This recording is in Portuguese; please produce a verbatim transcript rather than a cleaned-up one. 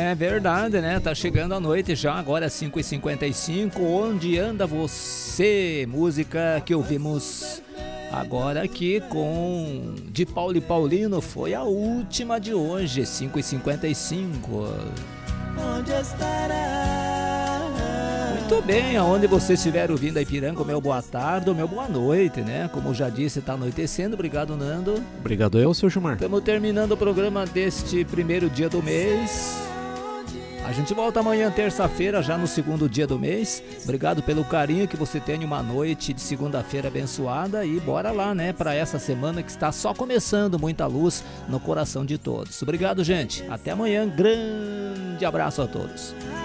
É verdade, né? Tá chegando a noite já, agora é cinco e cinquenta e cinco. Onde anda você? Música que ouvimos agora aqui com De Paulo e Paulino foi a última de hoje, cinco e cinquenta e cinco. Onde estará? Muito bem, aonde você estiver ouvindo a Ipiranga, o meu boa tarde, o meu boa noite, né? Como já disse, tá anoitecendo. Obrigado, Nando. Obrigado eu, seu Gilmar. Estamos terminando o programa deste primeiro dia do mês. A gente volta amanhã, terça-feira, já no segundo dia do mês. Obrigado pelo carinho, que você tenha uma noite de segunda-feira abençoada. E bora lá, né, para essa semana que está só começando, muita luz no coração de todos. Obrigado, gente. Até amanhã. Grande abraço a todos.